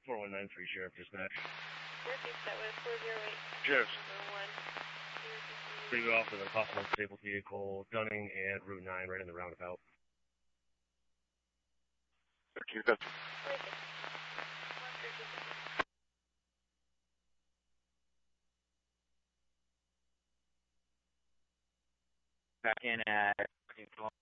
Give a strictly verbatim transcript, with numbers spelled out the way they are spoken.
four one nine three, Sheriff Dispatch. Northeast, that was four zero eight. Sheriff. one. Pretty off with a possible disabled vehicle, Dunning and Route nine, right in the roundabout. Keep that. Back in at